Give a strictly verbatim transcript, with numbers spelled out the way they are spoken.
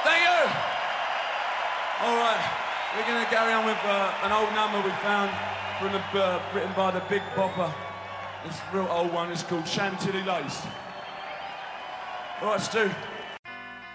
Thank you. All right, we're going to carry on with uh, an old number we found from the, uh, written by the Big Bopper. It's a real old one. It's called Chantilly Lace. All right, Stu.